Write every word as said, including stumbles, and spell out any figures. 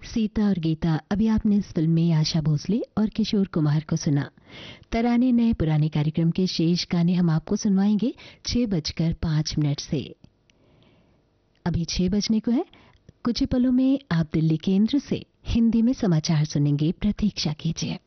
सीता और गीता। अभी आपने इस फिल्म में आशा भोसले और किशोर कुमार को सुना। तराने नए पुराने कार्यक्रम के शेष गाने हम आपको सुनवाएंगे छह बजकर पांच मिनट से। अभी छह बजने को है। कुछ ही पलों में आप दिल्ली केंद्र से हिंदी में समाचार सुनेंगे। प्रतीक्षा कीजिए।